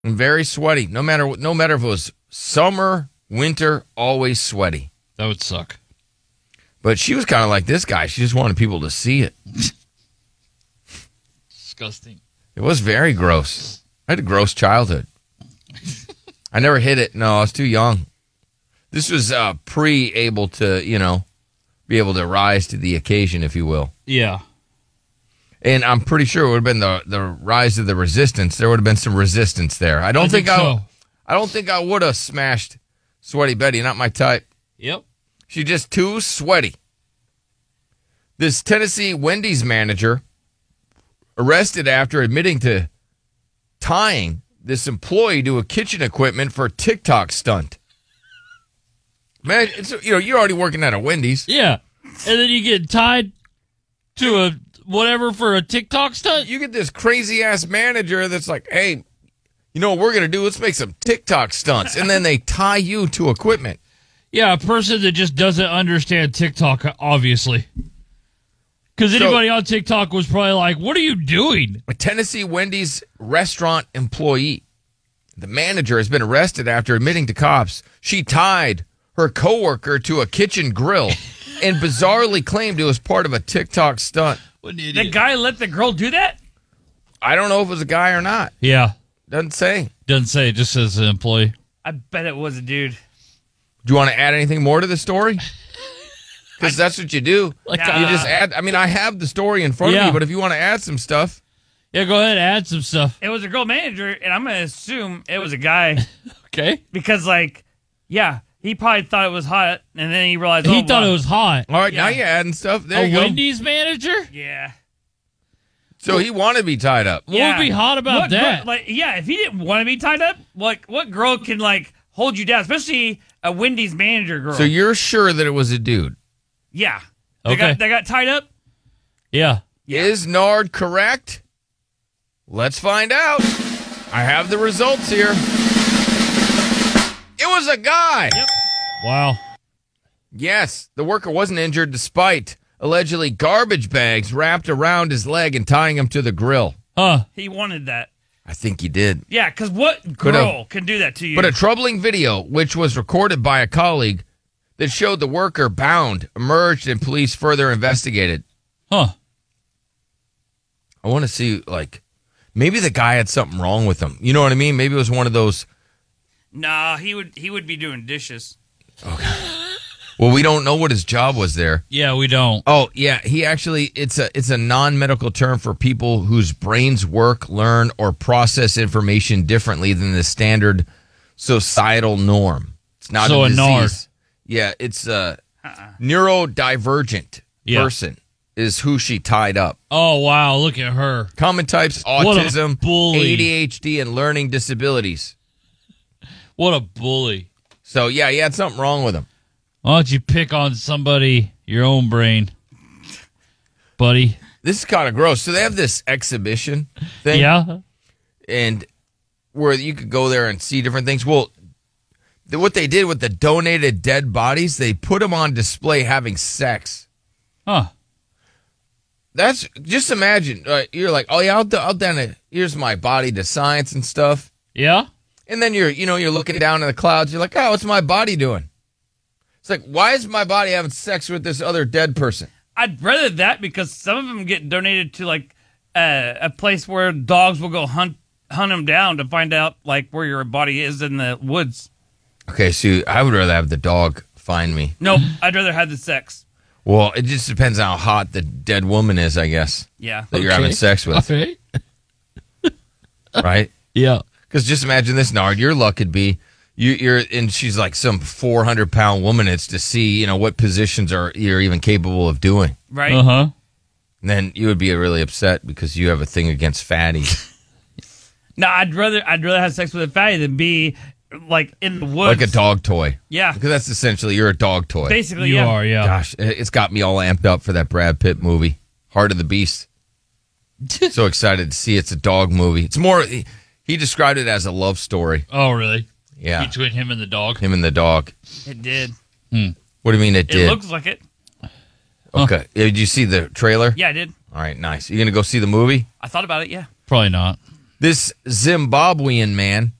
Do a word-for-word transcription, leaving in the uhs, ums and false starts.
And very sweaty. No matter what, no matter if it was summer, winter, always sweaty. That would suck. But she was kind of like this guy. She just wanted people to see it. Disgusting. It was very gross. I had a gross childhood. I never hit it. No, I was too young. This was uh, pre-able to, you know, be able to rise to the occasion, if you will. Yeah. And I'm pretty sure it would have been the, the rise of the resistance. There would have been some resistance there. I don't I think, think I, so. I don't think I would have smashed Sweaty Betty. Not my type. Yep. She's just too sweaty. This Tennessee Wendy's manager arrested after admitting to tying this employee to a kitchen equipment for a TikTok stunt. Man, it's, you know, you're already working at a Wendy's. Yeah. And then you get tied to a whatever for a TikTok stunt? You get this crazy-ass manager that's like, hey, you know what we're going to do? Let's make some TikTok stunts. And then they tie you to equipment. Yeah, a person that just doesn't understand TikTok, obviously. Because So- anybody on TikTok was probably like, what are you doing? A Tennessee Wendy's restaurant employee. The manager has been arrested after admitting to cops she tied her coworker to a kitchen grill and bizarrely claimed it was part of a TikTok stunt. What an idiot. The guy let the girl do that? I don't know if it was a guy or not. Yeah. Doesn't say. Doesn't say, it just says an employee. I bet it was a dude. Do you want to add anything more to the story? Because that's what you do. Like, you uh, just add. I mean, I have the story in front of Yeah. me, but if you want to add some stuff. Yeah, go ahead, add some stuff. It was a girl manager, and I'm going to assume it was a guy Okay. because, like, yeah, he probably thought it was hot, and then he realized He oh, thought wow. it was hot. All right, Yeah. now you're adding stuff. There A you go. Wendy's manager? Yeah. So he wanted to be tied up. What yeah. would be hot about What that? girl- like, yeah, if he didn't want to be tied up, like, what girl can, like, hold you down? Especially a Wendy's manager girl. So you're sure that it was a dude? yeah. They, Okay. got, they got tied up? Yeah. Yeah. Is Nard correct? Let's find out. I have the results here. It was a guy. Yep. Wow. Yes, the worker wasn't injured despite allegedly garbage bags wrapped around his leg and tying him to the grill. Huh. He wanted that. I think he did. Yeah, because what Could've- girl can do that to you? But a troubling video, which was recorded by a colleague, that showed the worker bound, emerged, and police further investigated. Huh. I want to see, like, maybe the guy had something wrong with him. You know what I mean? Maybe it was one of those. Nah, he would he would be doing dishes. Well, we don't know what his job was there. Yeah, we don't. Oh, yeah, he actually it's a it's a non-medical term for people whose brains work, learn, or process information differently than the standard societal norm. It's not So a a disease. nard. Yeah, it's a neurodivergent Yeah. person is who she tied up. Oh, wow. Look at her. Common types: What a autism, bully. A D H D, and learning disabilities. What a bully. So yeah, he had something wrong with him. Why don't you pick on somebody your own brain, buddy? This is kind of gross. So they have this exhibition thing. Yeah. And where you could go there and see different things. Well, the, what they did with the donated dead bodies, they put them on display having sex. Huh. That's just imagine. Uh, you're like, oh yeah, I'll, do- I'll donate. Here's my body to science and stuff. Yeah? And then you're, you know, you're looking down in the clouds. You're like, oh, what's my body doing? It's like, why is my body having sex with this other dead person? I'd rather that because some of them get donated to like uh, a place where dogs will go hunt hunt them down to find out like where your body is in the woods. Okay, so I would rather have the dog find me. Nope, I'd rather have the sex. Well, it just depends on how hot the dead woman is, I guess, Yeah. that you're having sex with, Okay. right? Yeah. Because just imagine this, Nard. Your luck could be you, you're, and she's like some four hundred pound woman. It's to see, you know, what positions are you're even capable of doing. Right. Uh huh. And then you would be really upset because you have a thing against fatties, No, I'd rather I'd rather have sex with a fatty than be like in the woods. like a dog toy. Yeah. Because that's essentially you're a dog toy. Basically, You yeah. are, yeah. Gosh, it- it's got me all amped up for that Brad Pitt movie, Heart of the Beast. So excited to see it's a dog movie. It's more. He, he described it as a love story. Oh, really? Yeah, Between him and the dog? him and the dog. It did. What do you mean it It did? looks like it. Okay. Did you see the trailer? Yeah, I did. All right, nice. You gonna go see the movie? I thought about it. Yeah. Probably not. This Zimbabwean man